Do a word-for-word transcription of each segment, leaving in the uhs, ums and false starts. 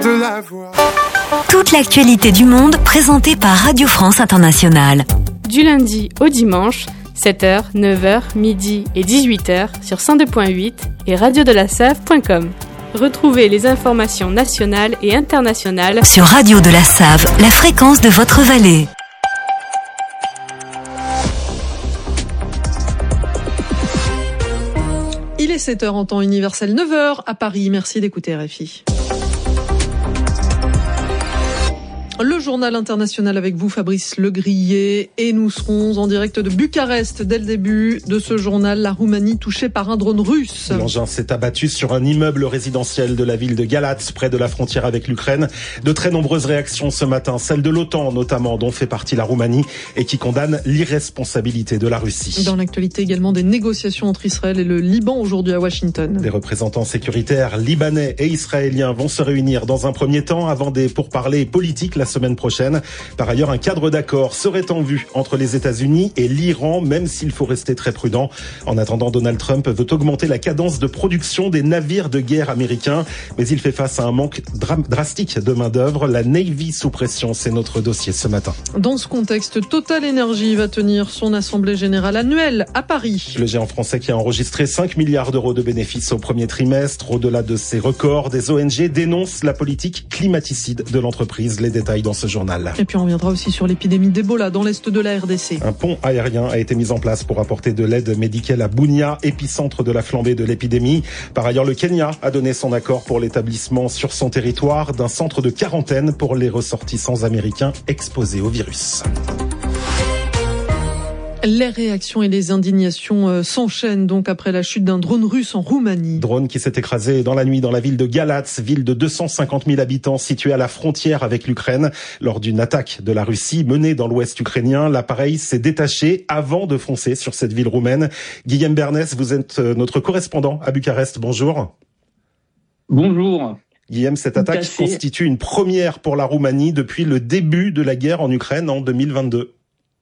de la voix. Toute l'actualité du monde présentée par Radio France Internationale. Du lundi au dimanche, sept heures, neuf heures, midi et dix-huit heures sur cent deux point huit et radio de la save point com. Retrouvez les informations nationales et internationales sur Radio de la Save, la fréquence de votre vallée. Il est sept heures en temps universel, neuf heures à Paris. Merci d'écouter R F I. Le journal international avec vous, Fabrice Legrillet, et nous serons en direct de Bucarest dès le début de ce journal. La Roumanie touchée par un drone russe. L'engin s'est abattu sur un immeuble résidentiel de la ville de Galați, près de la frontière avec l'Ukraine. De très nombreuses réactions ce matin, celle de l'OTAN notamment, dont fait partie la Roumanie, et qui condamne l'irresponsabilité de la Russie. Dans l'actualité également, des négociations entre Israël et le Liban aujourd'hui à Washington. Des représentants sécuritaires libanais et israéliens vont se réunir dans un premier temps avant des pourparlers politiques la semaine prochaine. Par ailleurs, un cadre d'accord serait en vue entre les États-Unis et l'Iran, même s'il faut rester très prudent. En attendant, Donald Trump veut augmenter la cadence de production des navires de guerre américains, mais il fait face à un manque dra- drastique de main-d'œuvre. La Navy sous pression, c'est notre dossier ce matin. Dans ce contexte, Total Energy va tenir son assemblée générale annuelle à Paris. Le géant français qui a enregistré cinq milliards d'euros de bénéfices au premier trimestre. Au-delà de ces records, des O N G dénoncent la politique climaticide de l'entreprise. Les détails dans ce journal. Et puis on reviendra aussi sur l'épidémie d'Ebola dans l'est de la R D C. Un pont aérien a été mis en place pour apporter de l'aide médicale à Bunia, épicentre de la flambée de l'épidémie. Par ailleurs, le Kenya a donné son accord pour l'établissement sur son territoire d'un centre de quarantaine pour les ressortissants américains exposés au virus. Les réactions et les indignations euh, s'enchaînent donc après la chute d'un drone russe en Roumanie. Drone qui s'est écrasé dans la nuit dans la ville de Galați, ville de deux cent cinquante mille habitants située à la frontière avec l'Ukraine. Lors d'une attaque de la Russie menée dans l'ouest ukrainien, l'appareil s'est détaché avant de foncer sur cette ville roumaine. Guillaume Bernès, vous êtes notre correspondant à Bucarest. Bonjour. Bonjour. Guillaume, cette attaque constitue une première pour la Roumanie depuis le début de la guerre en Ukraine en deux mille vingt-deux.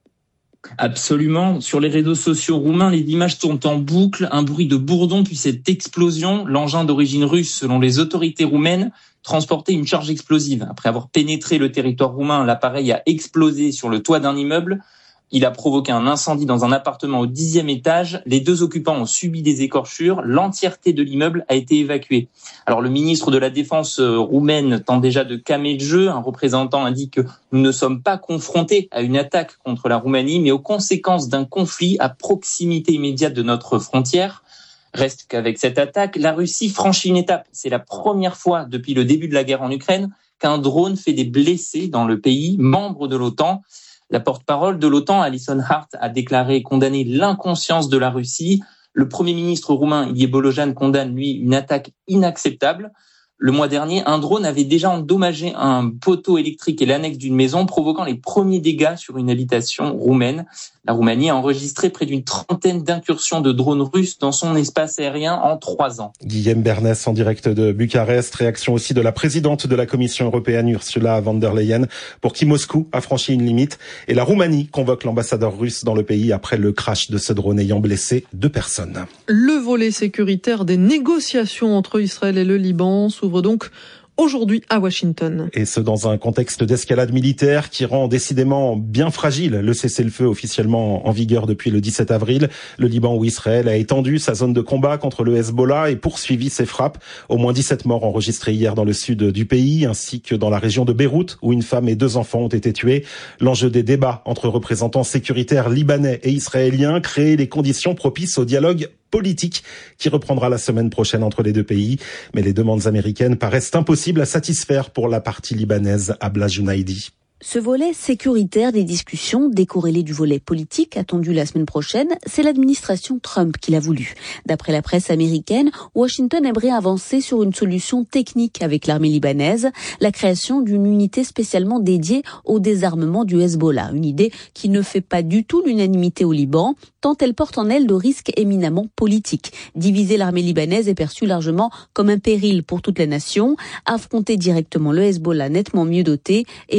Absolument. Sur les réseaux sociaux roumains, les images tournent en boucle. Un bruit de bourdon puis cette explosion. L'engin d'origine russe, selon les autorités roumaines, transportait une charge explosive. Après avoir pénétré le territoire roumain, l'appareil a explosé sur le toit d'un immeuble. Il a provoqué un incendie dans un appartement au dixième étage. Les deux occupants ont subi des écorchures. L'entièreté de l'immeuble a été évacuée. Alors, le ministre de la Défense roumaine tente déjà de calmer le jeu. Un représentant indique que nous ne sommes pas confrontés à une attaque contre la Roumanie, mais aux conséquences d'un conflit à proximité immédiate de notre frontière. Reste qu'avec cette attaque, la Russie franchit une étape. C'est la première fois depuis le début de la guerre en Ukraine qu'un drone fait des blessés dans le pays, membre de l'OTAN. La porte-parole de l'OTAN, Alison Hart, a déclaré condamner l'inconscience de la Russie. Le Premier ministre roumain, Ilie Bolojan, condamne, lui, une attaque inacceptable. Le mois dernier, un drone avait déjà endommagé un poteau électrique et l'annexe d'une maison, provoquant les premiers dégâts sur une habitation roumaine. La Roumanie a enregistré près d'une trentaine d'incursions de drones russes dans son espace aérien en trois ans. Guillaume Bernès en direct de Bucarest. Réaction aussi de la présidente de la Commission européenne, Ursula von der Leyen, pour qui Moscou a franchi une limite. Et la Roumanie convoque l'ambassadeur russe dans le pays après le crash de ce drone ayant blessé deux personnes. Le volet sécuritaire des négociations entre Israël et le Liban s'ouvre donc aujourd'hui à Washington. Et ce, dans un contexte d'escalade militaire qui rend décidément bien fragile le cessez-le-feu officiellement en vigueur depuis le dix-sept avril. Le Liban où Israël a étendu sa zone de combat contre le Hezbollah et poursuivi ses frappes. Au moins dix-sept morts enregistrés hier dans le sud du pays, ainsi que dans la région de Beyrouth, où une femme et deux enfants ont été tués. L'enjeu des débats entre représentants sécuritaires libanais et israéliens, créer les conditions propices au dialogue politique qui reprendra la semaine prochaine entre les deux pays. Mais les demandes américaines paraissent impossibles à satisfaire pour la partie libanaise. Abla Junaidi. Ce volet sécuritaire des discussions, décorrélé du volet politique attendu la semaine prochaine, c'est l'administration Trump qui l'a voulu. D'après la presse américaine, Washington aimerait avancer sur une solution technique avec l'armée libanaise, la création d'une unité spécialement dédiée au désarmement du Hezbollah. Une idée qui ne fait pas du tout l'unanimité au Liban, tant elle porte en elle de risques éminemment politiques. Diviser l'armée libanaise est perçu largement comme un péril pour toute la nation. Affronter directement le Hezbollah nettement mieux doté est vu comme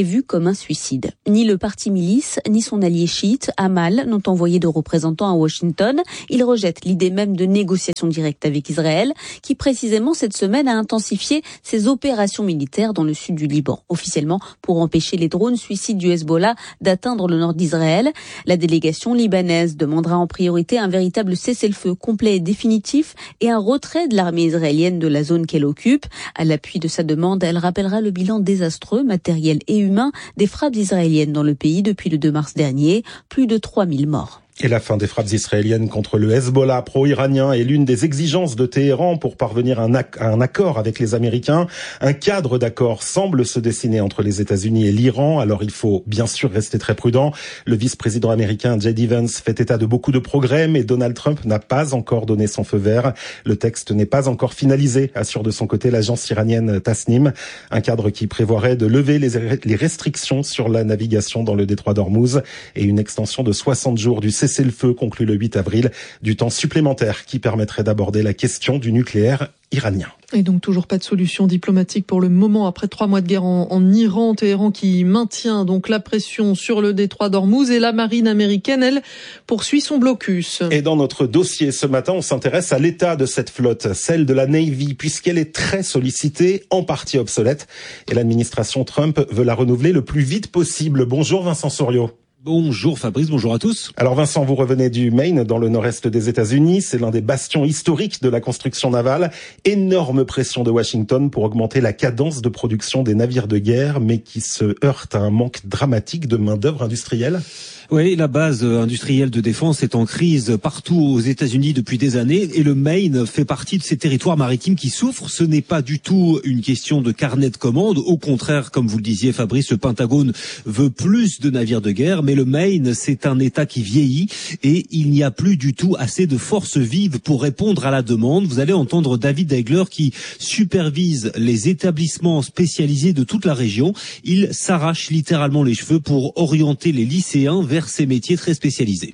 un suicide. Ni le parti milice, ni son allié chiite, Amal, n'ont envoyé de représentants à Washington. Ils rejettent l'idée même de négociations directes avec Israël, qui précisément cette semaine a intensifié ses opérations militaires dans le sud du Liban, officiellement pour empêcher les drones suicides du Hezbollah d'atteindre le nord d'Israël. La délégation libanaise demandera en priorité un véritable cessez-le-feu complet et définitif et un retrait de l'armée israélienne de la zone qu'elle occupe. À l'appui de sa demande, elle rappellera le bilan désastreux, matériel et humain, des frappes israéliennes dans le pays depuis le deux mars dernier. Plus de trois mille morts. Et la fin des frappes israéliennes contre le Hezbollah pro-iranien est l'une des exigences de Téhéran pour parvenir à un accord avec les Américains. Un cadre d'accord semble se dessiner entre les États-Unis et l'Iran. Alors il faut bien sûr rester très prudent. Le vice-président américain J D Vance fait état de beaucoup de progrès, mais Donald Trump n'a pas encore donné son feu vert. Le texte n'est pas encore finalisé, assure de son côté l'agence iranienne Tasnim. Un cadre qui prévoirait de lever les restrictions sur la navigation dans le détroit d'Ormuz et une extension de soixante jours du cessez-le-feu conclu le huit avril, du temps supplémentaire qui permettrait d'aborder la question du nucléaire iranien. Et donc toujours pas de solution diplomatique pour le moment après trois mois de guerre en, en Iran. Téhéran qui maintient donc la pression sur le détroit d'Ormuz et la marine américaine, elle, poursuit son blocus. Et dans notre dossier ce matin, on s'intéresse à l'état de cette flotte, celle de la Navy, puisqu'elle est très sollicitée, en partie obsolète. Et l'administration Trump veut la renouveler le plus vite possible. Bonjour Vincent Souriau. Bonjour Fabrice, bonjour à tous. Alors Vincent, vous revenez du Maine, dans le nord-est des États-Unis. C'est l'un des bastions historiques de la construction navale. Énorme pression de Washington pour augmenter la cadence de production des navires de guerre, mais qui se heurte à un manque dramatique de main-d'œuvre industrielle. Oui, la base industrielle de défense est en crise partout aux États-Unis depuis des années et le Maine fait partie de ces territoires maritimes qui souffrent. Ce n'est pas du tout une question de carnet de commandes. Au contraire, comme vous le disiez Fabrice, le Pentagone veut plus de navires de guerre, mais le Maine, c'est un État qui vieillit et il n'y a plus du tout assez de forces vives pour répondre à la demande. Vous allez entendre David Eigler qui supervise les établissements spécialisés de toute la région. Il s'arrache littéralement les cheveux pour orienter les lycéens vers ces métiers très spécialisés.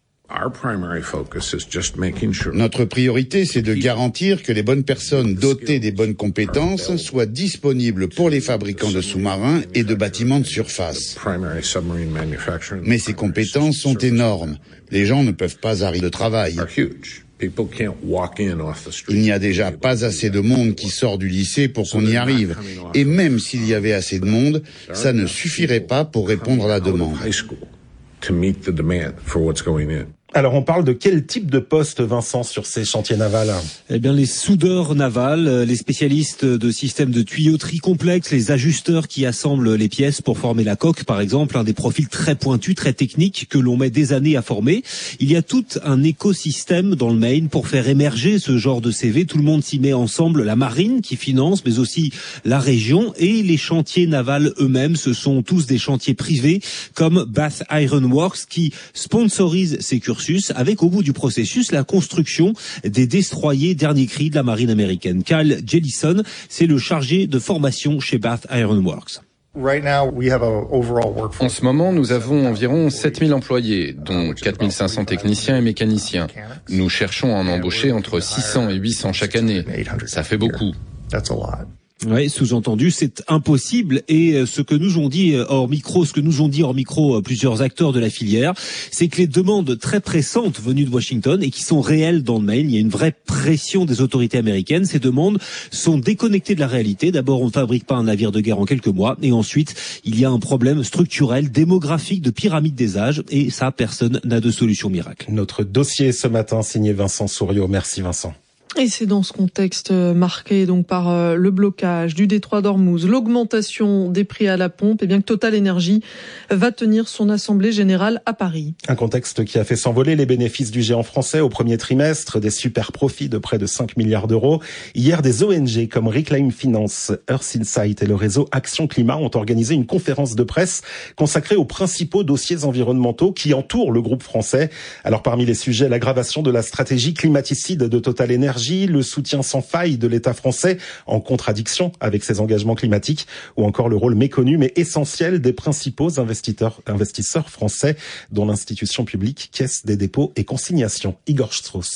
Notre priorité, c'est de garantir que les bonnes personnes dotées des bonnes compétences soient disponibles pour les fabricants de sous-marins et de bâtiments de surface. Mais ces compétences sont énormes. Les gens ne peuvent pas arrêter de travail. Il n'y a déjà pas assez de monde qui sort du lycée pour qu'on y arrive. Et même s'il y avait assez de monde, ça ne suffirait pas pour répondre à la demande. Alors on parle de quel type de poste, Vincent, sur ces chantiers navals? Eh bien les soudeurs navals, les spécialistes de systèmes de tuyauterie complexes, les ajusteurs qui assemblent les pièces pour former la coque, par exemple, un des profils très pointus, très techniques que l'on met des années à former. Il y a tout un écosystème dans le Maine pour faire émerger ce genre de C V. Tout le monde s'y met ensemble, la marine qui finance, mais aussi la région et les chantiers navals eux-mêmes. Ce sont tous des chantiers privés comme Bath Iron Works qui sponsorise ces cursus, avec au bout du processus la construction des destroyers dernier cri de la marine américaine. Cal Jellison, c'est le chargé de formation chez Bath Iron Works. En ce moment, nous avons environ sept mille employés, dont quatre mille cinq cents techniciens et mécaniciens. Nous cherchons à en embaucher entre six cents et huit cents chaque année. Ça fait beaucoup. Oui, sous-entendu, c'est impossible. Et ce que nous ont dit hors micro, ce que nous ont dit hors micro plusieurs acteurs de la filière, c'est que les demandes très pressantes venues de Washington et qui sont réelles dans le Maine, il y a une vraie pression des autorités américaines. Ces demandes sont déconnectées de la réalité. D'abord, on ne fabrique pas un navire de guerre en quelques mois, et ensuite, il y a un problème structurel, démographique, de pyramide des âges, et ça, personne n'a de solution miracle. Notre dossier ce matin, signé Vincent Souriau. Merci Vincent. Et c'est dans ce contexte marqué donc par le blocage du détroit d'Ormuz, l'augmentation des prix à la pompe, et bien que Total Energy va tenir son assemblée générale à Paris. Un contexte qui a fait s'envoler les bénéfices du géant français au premier trimestre, des super profits de près de cinq milliards d'euros. Hier, des O N G comme Reclaim Finance, Earth Insight et le réseau Action Climat ont organisé une conférence de presse consacrée aux principaux dossiers environnementaux qui entourent le groupe français. Alors parmi les sujets, l'aggravation de la stratégie climaticide de Total Energy, le soutien sans faille de l'État français en contradiction avec ses engagements climatiques, ou encore le rôle méconnu mais essentiel des principaux investisseurs, investisseurs français, dont l'institution publique Caisse des dépôts et consignations. Igor Strauss.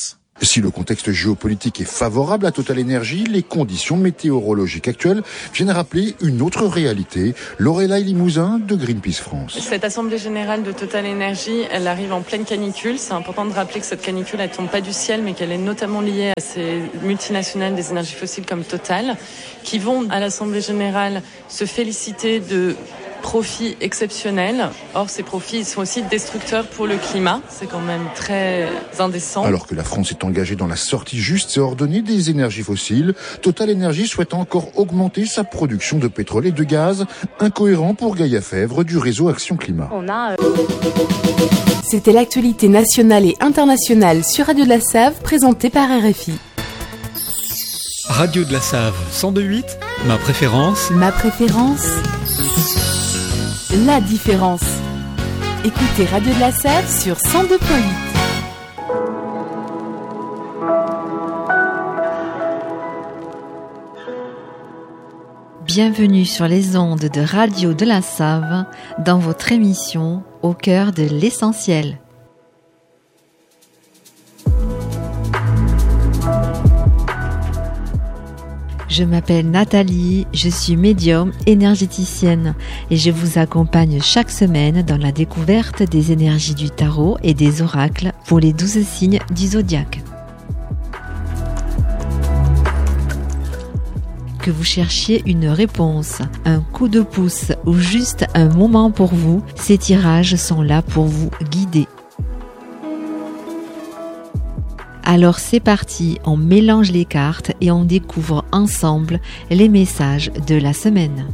Si le contexte géopolitique est favorable à Total Energy, les conditions météorologiques actuelles viennent rappeler une autre réalité. Lorelai Limousin de Greenpeace France. Cette assemblée générale de Total Energy, elle arrive en pleine canicule. C'est important de rappeler que cette canicule, elle tombe pas du ciel, mais qu'elle est notamment liée à ces multinationales des énergies fossiles comme Total, qui vont à l'assemblée générale se féliciter de profits exceptionnels. Or, ces profits sont aussi destructeurs pour le climat. C'est quand même très indécent. Alors que la France est engagée dans la sortie juste et ordonnée des énergies fossiles, Total Energy souhaite encore augmenter sa production de pétrole et de gaz, incohérent pour Gaïa Fèvre du réseau Action Climat. On a... C'était l'actualité nationale et internationale sur Radio de la Save, présentée par R F I. Radio de la Save, cent deux virgule huit, ma préférence. Ma préférence. La différence. Écoutez Radio de la Save sur cent deux virgule huit. Bienvenue sur les ondes de Radio de la Save dans votre émission Au cœur de l'essentiel. Je m'appelle Nathalie, je suis médium énergéticienne et je vous accompagne chaque semaine dans la découverte des énergies du tarot et des oracles pour les douze signes du zodiaque. Que vous cherchiez une réponse, un coup de pouce ou juste un moment pour vous, ces tirages sont là pour vous guider. Alors c'est parti, on mélange les cartes et on découvre ensemble les messages de la semaine.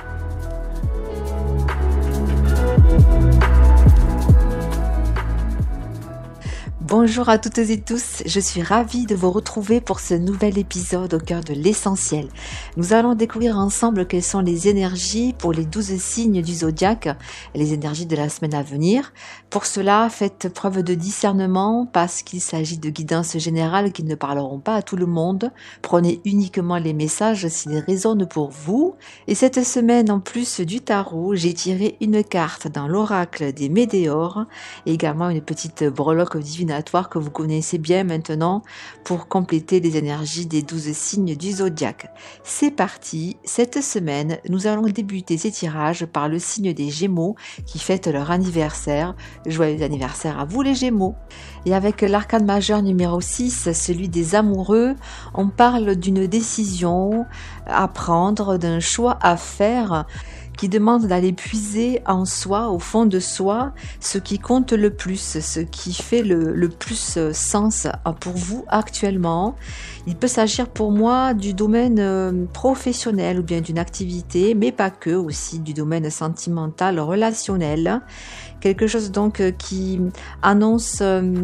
Bonjour à toutes et tous, je suis ravie de vous retrouver pour ce nouvel épisode au cœur de l'essentiel. Nous allons découvrir ensemble quelles sont les énergies pour les douze signes du zodiaque, les énergies de la semaine à venir. Pour cela, faites preuve de discernement parce qu'il s'agit de guidances générales qui ne parleront pas à tout le monde. Prenez uniquement les messages s'ils résonnent pour vous. Et cette semaine, en plus du tarot, j'ai tiré une carte dans l'oracle des Météores et également une petite breloque divinatoire que vous connaissez bien maintenant pour compléter les énergies des douze signes du zodiaque. C'est parti, cette semaine, nous allons débuter ces tirages par le signe des Gémeaux qui fêtent leur anniversaire. Joyeux anniversaire à vous les Gémeaux. Et avec l'arcane majeur numéro six, celui des amoureux, on parle d'une décision à prendre, d'un choix à faire qui demande d'aller puiser en soi, au fond de soi, ce qui compte le plus, ce qui fait le, le plus sens pour vous actuellement. Il peut s'agir pour moi du domaine professionnel ou bien d'une activité, mais pas que, aussi du domaine sentimental, relationnel. Quelque chose donc qui annonce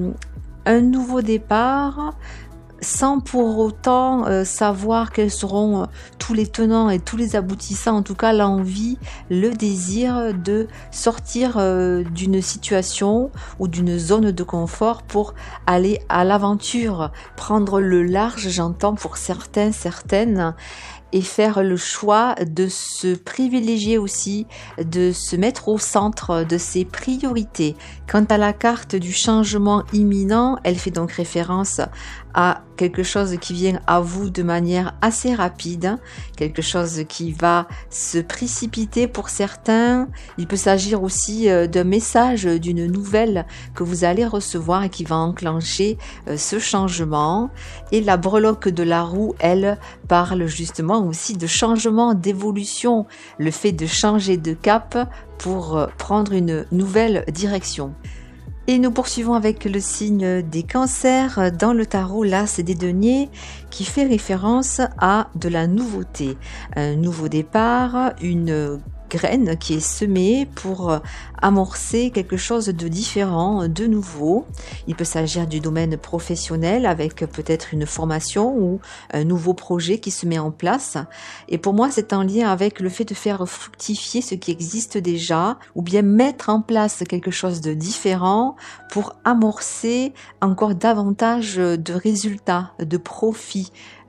un nouveau départ, sans pour autant euh, savoir quels seront euh, tous les tenants et tous les aboutissants, en tout cas l'envie, le désir de sortir euh, d'une situation ou d'une zone de confort pour aller à l'aventure, prendre le large, j'entends pour certains, certaines, et faire le choix de se privilégier aussi, de se mettre au centre de ses priorités. Quant à la carte du changement imminent, elle fait donc référence à quelque chose qui vient à vous de manière assez rapide, quelque chose qui va se précipiter pour certains. Il peut s'agir aussi d'un message, d'une nouvelle que vous allez recevoir et qui va enclencher ce changement. Et la breloque de la roue, elle, parle justement aussi de changement, d'évolution, le fait de changer de cap pour prendre une nouvelle direction. Et nous poursuivons avec le signe des cancers dans le tarot l'As des deniers qui fait référence à de la nouveauté, un nouveau départ, une graine qui est semée pour amorcer quelque chose de différent, de nouveau. Il peut s'agir du domaine professionnel avec peut-être une formation ou un nouveau projet qui se met en place. Et pour moi, c'est en lien avec le fait de faire fructifier ce qui existe déjà ou bien mettre en place quelque chose de différent pour amorcer encore davantage de résultats, de profits.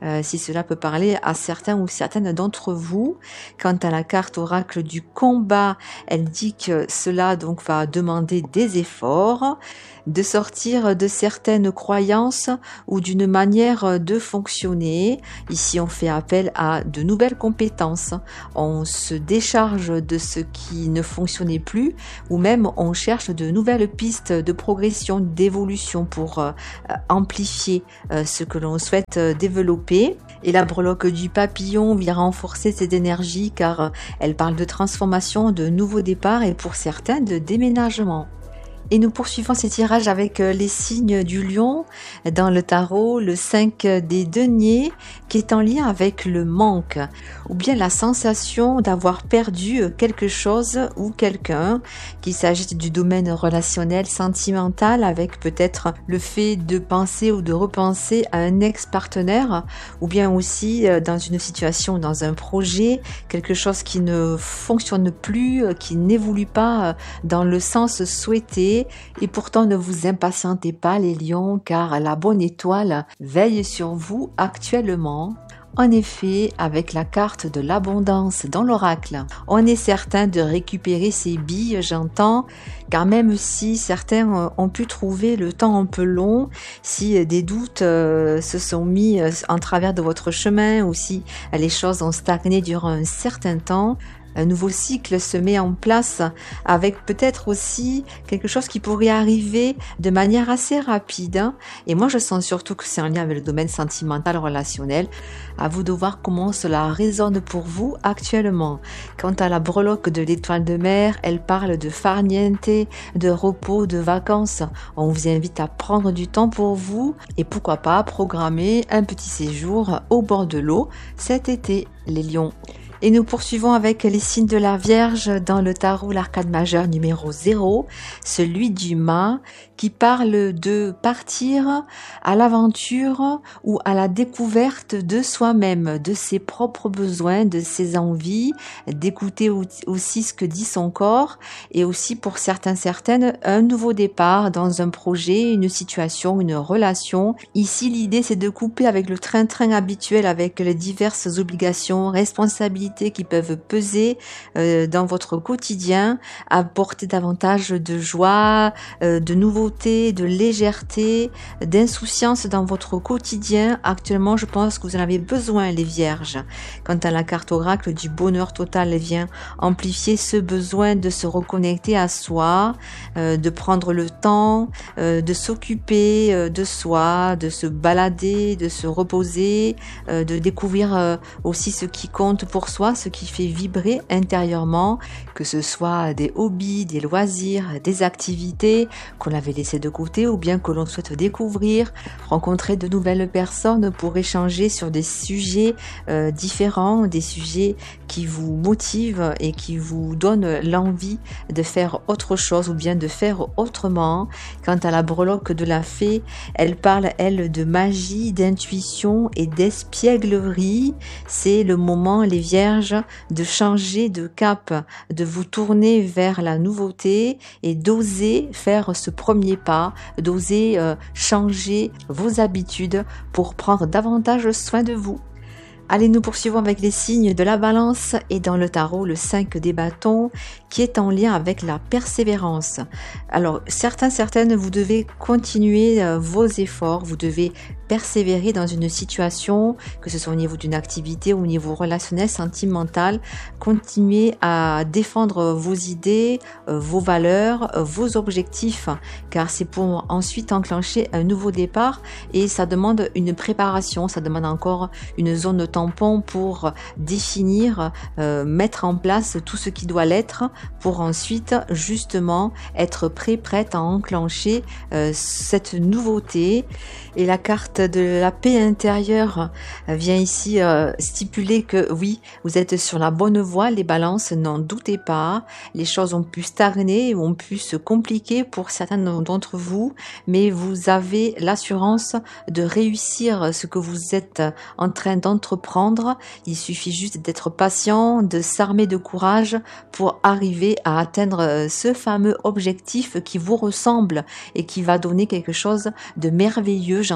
euh, si cela peut parler à certains ou certaines d'entre vous. Quant à la carte oracle du combat, elle dit que cela donc va demander des efforts, de sortir de certaines croyances ou d'une manière de fonctionner. Ici, on fait appel à de nouvelles compétences. On se décharge de ce qui ne fonctionnait plus ou même on cherche de nouvelles pistes de progression, d'évolution pour euh, amplifier euh, ce que l'on souhaite euh, développer. Et la breloque du papillon vient renforcer cette énergie car euh, elle parle de transformation, de nouveaux départs et pour certains de déménagement. Et nous poursuivons ces tirages avec les signes du lion dans le tarot, le cinq des deniers qui est en lien avec le manque ou bien la sensation d'avoir perdu quelque chose ou quelqu'un, qu'il s'agisse du domaine relationnel, sentimental avec peut-être le fait de penser ou de repenser à un ex-partenaire ou bien aussi dans une situation, dans un projet, quelque chose qui ne fonctionne plus, qui n'évolue pas dans le sens souhaité. Et pourtant, ne vous impatientez pas les lions, car la bonne étoile veille sur vous actuellement. En effet, avec la carte de l'abondance dans l'oracle, on est certain de récupérer ses billes, j'entends, car même si certains ont pu trouver le temps un peu long, si des doutes euh, se sont mis en travers de votre chemin ou si les choses ont stagné durant un certain temps, un nouveau cycle se met en place avec peut-être aussi quelque chose qui pourrait arriver de manière assez rapide. Et moi, je sens surtout que c'est en lien avec le domaine sentimental, relationnel. À vous de voir comment cela résonne pour vous actuellement. Quant à la breloque de l'étoile de mer, elle parle de farniente, de repos, de vacances. On vous invite à prendre du temps pour vous et pourquoi pas programmer un petit séjour au bord de l'eau cet été, les lions. Et nous poursuivons avec les signes de la Vierge dans le tarot, l'arcade majeur numéro zéro, celui du mât, qui parle de partir à l'aventure ou à la découverte de soi-même, de ses propres besoins, de ses envies, d'écouter aussi ce que dit son corps et aussi pour certains, certaines, un nouveau départ dans un projet, une situation, une relation. Ici, l'idée, c'est de couper avec le train-train habituel, avec les diverses obligations, responsabilités qui peuvent peser euh, dans votre quotidien, apporter davantage de joie, euh, de nouveauté, de légèreté, d'insouciance dans votre quotidien. Actuellement, je pense que vous en avez besoin, les Vierges. Quant à la carte oracle du bonheur total, elle vient amplifier ce besoin de se reconnecter à soi, euh, de prendre le temps, euh, de s'occuper euh, de soi, de se balader, de se reposer, euh, de découvrir euh, aussi ce qui compte pour soi, ce qui fait vibrer intérieurement, que ce soit des hobbies, des loisirs, des activités qu'on avait laissées de côté ou bien que l'on souhaite découvrir, rencontrer de nouvelles personnes pour échanger sur des sujets euh, différents, des sujets qui vous motivent et qui vous donnent l'envie de faire autre chose ou bien de faire autrement. Quant à la breloque de la fée, elle parle, elle, de magie, d'intuition et d'espièglerie. C'est le moment, les Vierges, de changer de cap, de vous tourner vers la nouveauté et d'oser faire ce premier pas, d'oser euh, changer vos habitudes pour prendre davantage soin de vous. Allez, nous poursuivons avec les signes de la Balance et dans le tarot, le cinq des bâtons qui est en lien avec la persévérance. Alors, certains, certaines, vous devez continuer euh, vos efforts, vous devez persévérer dans une situation, que ce soit au niveau d'une activité ou au niveau relationnel, sentimental. Continuez à défendre vos idées, euh, vos valeurs, euh, vos objectifs, car c'est pour ensuite enclencher un nouveau départ et ça demande une préparation, ça demande encore une zone tampon pour définir, euh, mettre en place tout ce qui doit l'être pour ensuite justement être prêt, prête à enclencher euh, cette nouveauté. Et la carte de la paix intérieure vient ici euh, stipuler que oui, vous êtes sur la bonne voie, les balances, n'en doutez pas. Les choses ont pu stagner, ont pu se compliquer pour certains d'entre vous, mais vous avez l'assurance de réussir ce que vous êtes en train d'entreprendre. Il suffit juste d'être patient, de s'armer de courage pour arriver à atteindre ce fameux objectif qui vous ressemble et qui va donner quelque chose de merveilleux, j'entends,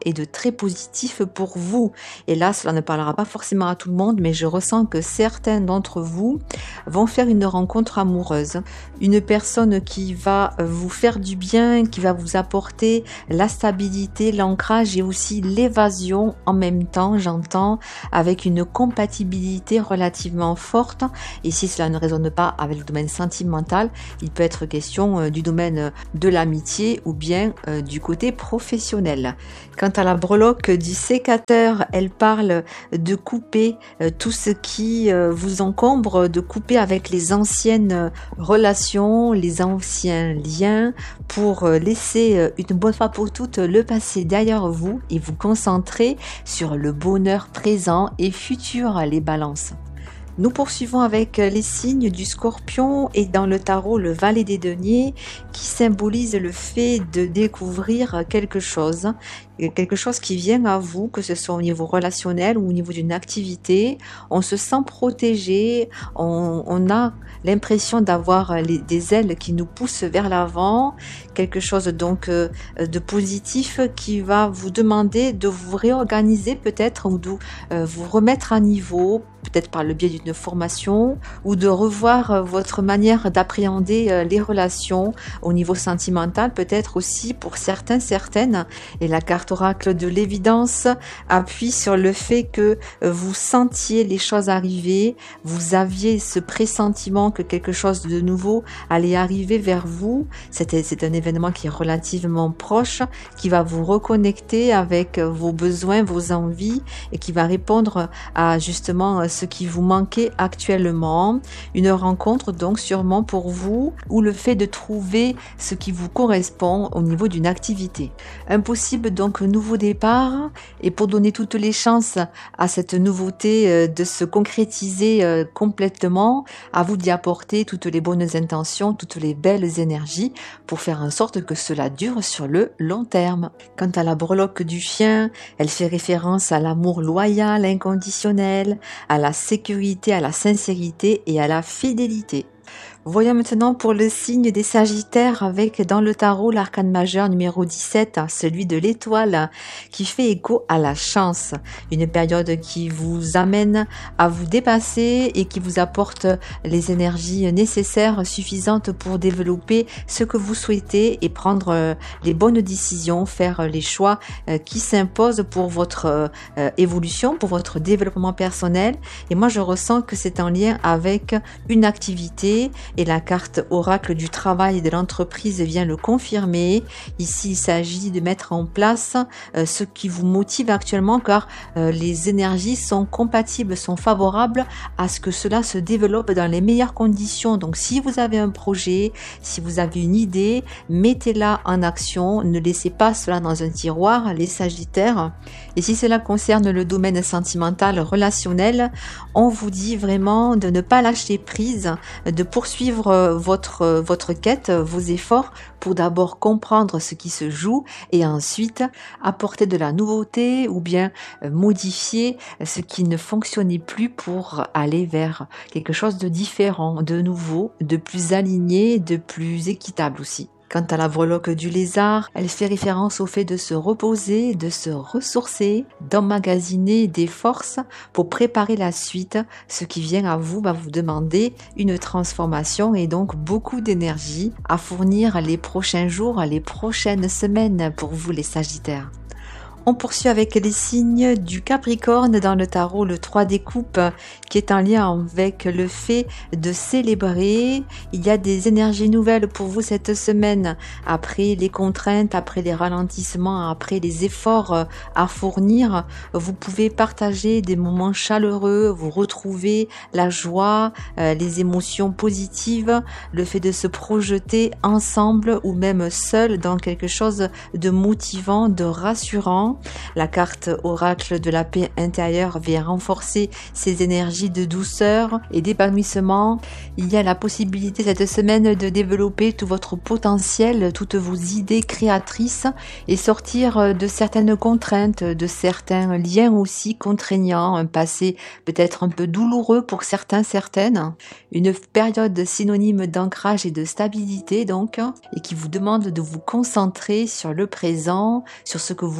et de très positif pour vous. Et là, cela ne parlera pas forcément à tout le monde, mais je ressens que certains d'entre vous vont faire une rencontre amoureuse. Une personne qui va vous faire du bien, qui va vous apporter la stabilité, l'ancrage et aussi l'évasion en même temps, j'entends, avec une compatibilité relativement forte. Et si cela ne résonne pas avec le domaine sentimental, il peut être question euh, du domaine de l'amitié ou bien euh, du côté professionnel. Quant à la breloque du sécateur, elle parle de couper euh, tout ce qui euh, vous encombre, de couper avec les anciennes relations, les anciens liens, pour euh, laisser euh, une bonne fois pour toutes le passé derrière vous et vous concentrer sur le bonheur présent et futur, les balances. Nous poursuivons avec les signes du Scorpion et dans le tarot le valet des deniers qui symbolise le fait de découvrir quelque chose, quelque chose qui vient à vous, que ce soit au niveau relationnel ou au niveau d'une activité. On se sent protégé, on, on a l'impression d'avoir les, des ailes qui nous poussent vers l'avant, quelque chose donc euh, de positif qui va vous demander de vous réorganiser peut-être ou de euh, vous remettre à niveau, peut-être par le biais d'une formation, ou de revoir votre manière d'appréhender les relations au niveau sentimental, peut-être aussi pour certains, certaines. Et la carte oracle de l'évidence appuie sur le fait que vous sentiez les choses arriver, vous aviez ce pressentiment que quelque chose de nouveau allait arriver vers vous. C'était, c'est un événement qui est relativement proche, qui va vous reconnecter avec vos besoins, vos envies, et qui va répondre à justement ce qui vous manquait actuellement. Une rencontre donc sûrement pour vous, ou le fait de trouver ce qui vous correspond au niveau d'une activité. Un possible donc nouveau départ, et pour donner toutes les chances à cette nouveauté de se concrétiser complètement, à vous d'y apporter toutes les bonnes intentions, toutes les belles énergies pour faire en sorte que cela dure sur le long terme. Quant à la breloque du chien, elle fait référence à l'amour loyal, inconditionnel, à la sécurité, à la sincérité et à la fidélité. Voyons maintenant pour le signe des Sagittaires avec dans le tarot l'arcane majeur numéro dix-sept, celui de l'étoile, qui fait écho à la chance. Une période qui vous amène à vous dépasser et qui vous apporte les énergies nécessaires, suffisantes pour développer ce que vous souhaitez et prendre les bonnes décisions, faire les choix qui s'imposent pour votre évolution, pour votre développement personnel. Et moi, je ressens que c'est en lien avec une activité. Et la carte oracle du travail et de l'entreprise vient le confirmer. Ici, il s'agit de mettre en place euh, ce qui vous motive actuellement, car euh, les énergies sont compatibles, sont favorables à ce que cela se développe dans les meilleures conditions. Donc, si vous avez un projet, si vous avez une idée, mettez-la en action. Ne laissez pas cela dans un tiroir, les Sagittaires. Et si cela concerne le domaine sentimental, relationnel, on vous dit vraiment de ne pas lâcher prise, de poursuivre votre, votre quête, vos efforts pour d'abord comprendre ce qui se joue et ensuite apporter de la nouveauté ou bien modifier ce qui ne fonctionnait plus pour aller vers quelque chose de différent, de nouveau, de plus aligné, de plus équitable aussi. Quant à la breloque du lézard, elle fait référence au fait de se reposer, de se ressourcer, d'emmagasiner des forces pour préparer la suite. Ce qui vient à vous va vous demander une transformation et donc beaucoup d'énergie à fournir les prochains jours, les prochaines semaines pour vous les Sagittaires. On poursuit avec les signes du Capricorne dans le tarot, le trois des coupes, qui est en lien avec le fait de célébrer. Il y a des énergies nouvelles pour vous cette semaine, après les contraintes, après les ralentissements, après les efforts à fournir. Vous pouvez partager des moments chaleureux, vous retrouver la joie, euh, les émotions positives, le fait de se projeter ensemble ou même seul dans quelque chose de motivant, de rassurant. La carte oracle de la paix intérieure vient renforcer ces énergies de douceur et d'épanouissement. Il y a la possibilité cette semaine de développer tout votre potentiel, toutes vos idées créatrices et sortir de certaines contraintes, de certains liens aussi contraignants, un passé peut-être un peu douloureux pour certains, certaines. Une période synonyme d'ancrage et de stabilité donc, et qui vous demande de vous concentrer sur le présent, sur ce que vous voulez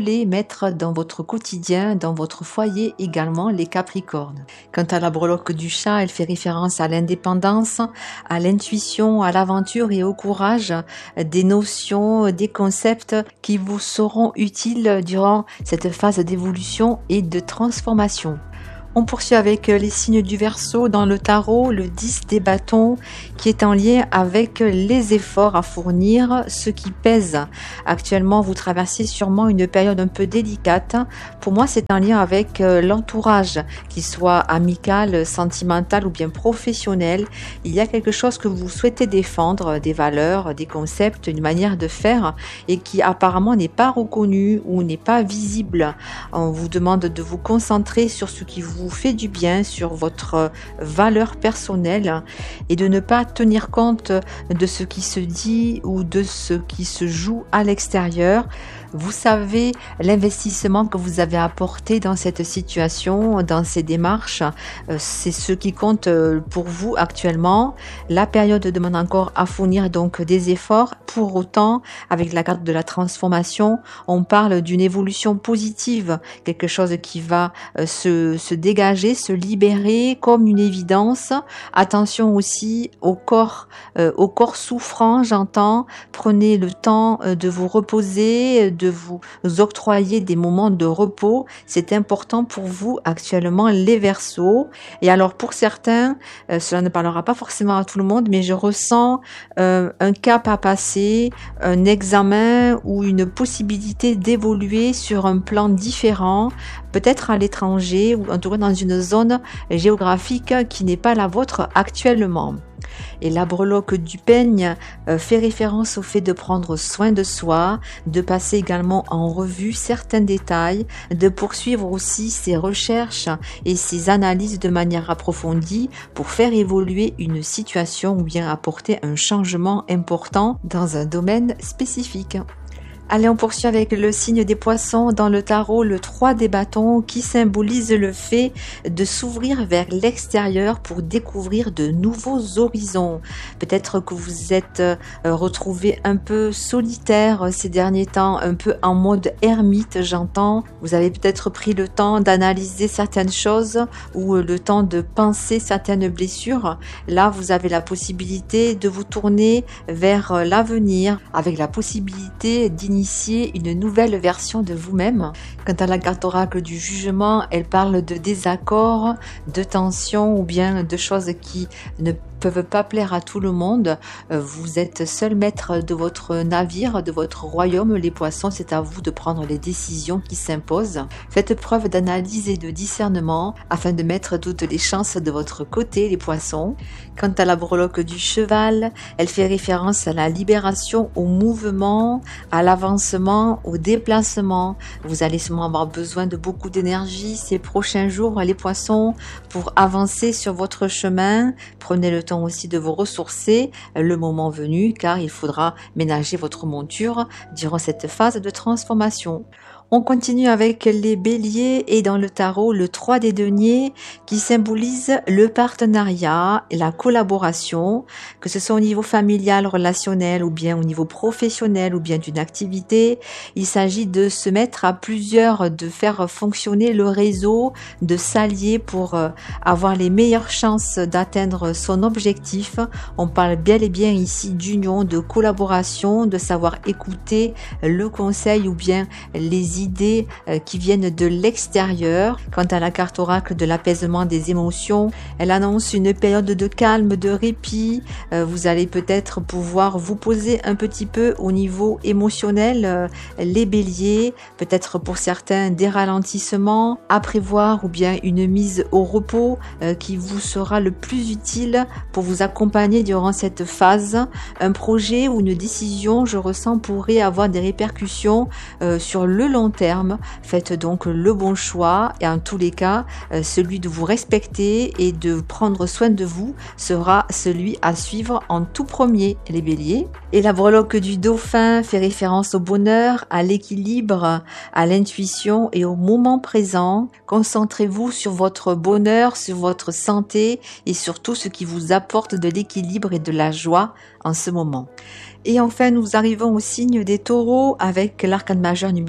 voulez mettre dans votre quotidien, dans votre foyer également, les Capricornes. Quant à la breloque du chat, elle fait référence à l'indépendance, à l'intuition, à l'aventure et au courage, des notions, des concepts qui vous seront utiles durant cette phase d'évolution et de transformation. On poursuit avec les signes du Verseau dans le tarot, le dix des bâtons qui est en lien avec les efforts à fournir, ce qui pèse. Actuellement, vous traversez sûrement une période un peu délicate. Pour moi, c'est en lien avec l'entourage, qu'il soit amical, sentimental ou bien professionnel. Il y a quelque chose que vous souhaitez défendre, des valeurs, des concepts, une manière de faire et qui apparemment n'est pas reconnu ou n'est pas visible. On vous demande de vous concentrer sur ce qui vous fait du bien, sur votre valeur personnelle et de ne pas tenir compte de ce qui se dit ou de ce qui se joue à l'extérieur. Vous savez l'investissement que vous avez apporté dans cette situation, dans ces démarches, c'est ce qui compte pour vous actuellement. La période demande encore à fournir donc des efforts. Pour autant, avec la carte de la transformation, on parle d'une évolution positive, quelque chose qui va se, se dégager, se libérer comme une évidence. Attention aussi au corps, euh, au corps souffrant, j'entends. Prenez le temps de vous reposer, de vous octroyer des moments de repos. C'est important pour vous actuellement, les Verseaux. Et alors pour certains, euh, cela ne parlera pas forcément à tout le monde, mais je ressens euh, un cap à passer, un examen ou une possibilité d'évoluer sur un plan différent, peut-être à l'étranger ou en tout cas dans une zone géographique qui n'est pas la vôtre actuellement. Et la breloque du peigne euh, fait référence au fait de prendre soin de soi, de passer également en revue certains détails, de poursuivre aussi ses recherches et ses analyses de manière approfondie pour faire évoluer une situation ou bien apporter un changement important dans un domaine spécifique. Allez, on poursuit avec le signe des poissons dans le tarot, le trois des bâtons qui symbolise le fait de s'ouvrir vers l'extérieur pour découvrir de nouveaux horizons. Peut-être que vous êtes euh, retrouvé un peu solitaire ces derniers temps, un peu en mode ermite, j'entends. Vous avez peut-être pris le temps d'analyser certaines choses ou le temps de penser certaines blessures. Là, vous avez la possibilité de vous tourner vers l'avenir avec la possibilité d'initier une nouvelle version de vous-même. Quant à la carte oracle du jugement, elle parle de désaccords, de tensions ou bien de choses qui ne peuvent pas plaire à tout le monde. Vous êtes seul maître de votre navire, de votre royaume, les poissons, c'est à vous de prendre les décisions qui s'imposent. Faites preuve d'analyse et de discernement afin de mettre toutes les chances de votre côté, les poissons. Quant à la breloque du cheval, elle fait référence à la libération, au mouvement, à l'avancement, au déplacement. Vous allez sûrement avoir besoin de beaucoup d'énergie ces prochains jours, les poissons, pour avancer sur votre chemin. Prenez le temps aussi de vous ressourcer le moment venu, car il faudra ménager votre monture durant cette phase de transformation. On continue avec les béliers et dans le tarot, le trois des deniers qui symbolise le partenariat et la collaboration, que ce soit au niveau familial, relationnel ou bien au niveau professionnel ou bien d'une activité. Il s'agit de se mettre à plusieurs, de faire fonctionner le réseau, de s'allier pour avoir les meilleures chances d'atteindre son objectif. On parle bel et bien ici d'union, de collaboration, de savoir écouter le conseil ou bien les idées qui viennent de l'extérieur. Quant à la carte oracle de l'apaisement des émotions, elle annonce une période de calme, de répit. Vous allez peut-être pouvoir vous poser un petit peu au niveau émotionnel, les béliers, peut-être pour certains des ralentissements à prévoir ou bien une mise au repos qui vous sera le plus utile pour vous accompagner durant cette phase. Un projet ou une décision, je ressens, pourrait avoir des répercussions sur le long terme. Faites donc le bon choix et en tous les cas, celui de vous respecter et de prendre soin de vous sera celui à suivre en tout premier, les béliers. Et la breloque du dauphin fait référence au bonheur, à l'équilibre, à l'intuition et au moment présent. Concentrez-vous sur votre bonheur, sur votre santé et sur tout ce qui vous apporte de l'équilibre et de la joie en ce moment. Et enfin, nous arrivons au signe des taureaux avec l'arcane majeur numéro vingt,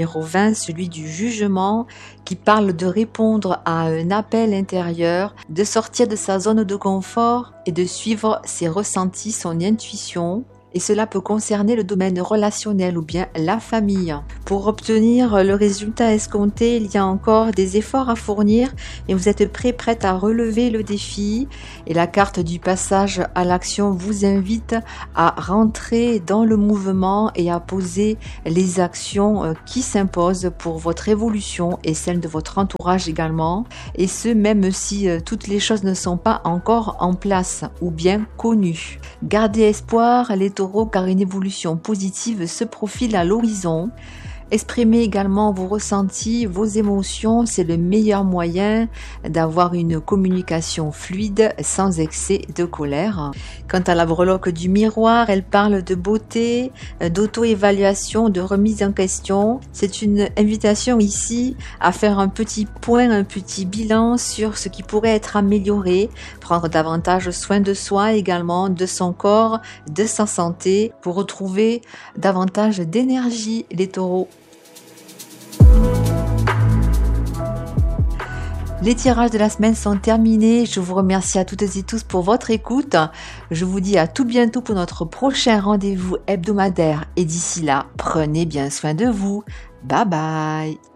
chemin, celui du jugement, qui parle de répondre à un appel intérieur, de sortir de sa zone de confort et de suivre ses ressentis, son intuition. Et cela peut concerner le domaine relationnel ou bien la famille. Pour obtenir le résultat escompté, il y a encore des efforts à fournir et vous êtes prêt, prête à relever le défi. Et la carte du passage à l'action vous invite à rentrer dans le mouvement et à poser les actions qui s'imposent pour votre évolution et celle de votre entourage également. Et ce, même si toutes les choses ne sont pas encore en place ou bien connues. Gardez espoir, les taureaux, car une évolution positive se profile à l'horizon. Exprimez également vos ressentis, vos émotions, c'est le meilleur moyen d'avoir une communication fluide sans excès de colère. Quant à la breloque du miroir, elle parle de beauté, d'auto-évaluation, de remise en question. C'est une invitation ici à faire un petit point, un petit bilan sur ce qui pourrait être amélioré, prendre davantage soin de soi également, de son corps, de sa santé, pour retrouver davantage d'énergie, les taureaux. Les tirages de la semaine sont terminés. Je vous remercie à toutes et tous pour votre écoute. Je vous dis à tout bientôt pour notre prochain rendez-vous hebdomadaire. Et d'ici là, prenez bien soin de vous. Bye bye.